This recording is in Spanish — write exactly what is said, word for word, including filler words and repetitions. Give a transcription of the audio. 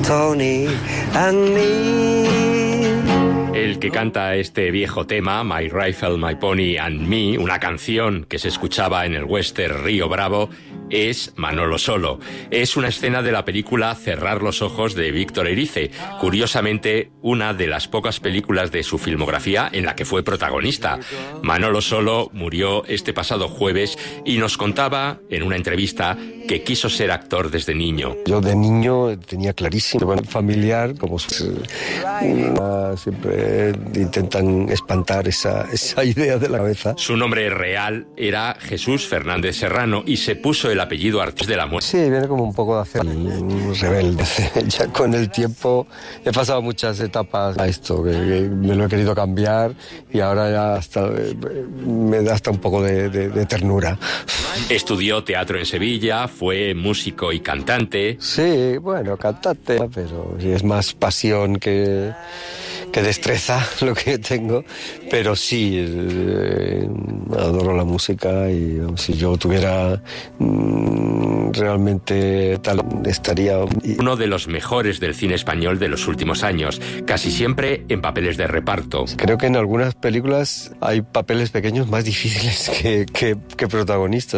Tony and me. El que canta este viejo tema, My Rifle, My Pony and Me, una canción que se escuchaba en el western Río Bravo, es Manolo Solo. Es una escena de la película Cerrar los ojos de Víctor Erice, curiosamente una de las pocas películas de su filmografía en la que fue protagonista. Manolo Solo murió este pasado jueves y nos contaba en una entrevista que quiso ser actor desde niño. Yo de niño tenía clarísimo, bueno, familiar, como uh, siempre intentan espantar esa, esa idea de la cabeza. Su nombre real era Jesús Fernández Serrano y se puso el apellido artístico de la muerte. Sí, viene como un poco de hacer un rebelde. Ya con el tiempo he pasado muchas etapas a esto, que, que me lo he querido cambiar y ahora ya hasta me da hasta un poco de, de, de ternura. Estudió teatro en Sevilla, fue músico y cantante. Sí, bueno, cantante, pero es más pasión que, que destreza lo que tengo, pero sí, eh, adoro la música y si yo tuviera mm, realmente tal, estaría... Uno de los mejores del cine español de los últimos años, casi siempre en papeles de reparto. Creo que en algunas películas hay papeles pequeños más difíciles que, que, que protagonistas.